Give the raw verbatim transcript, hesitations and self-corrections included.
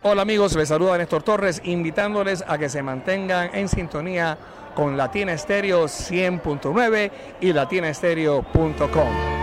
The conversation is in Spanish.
Hola amigos, les saluda Néstor Torres, invitándoles a que se mantengan en sintonía con Latina Estéreo cien punto nueve y latina estéreo punto com.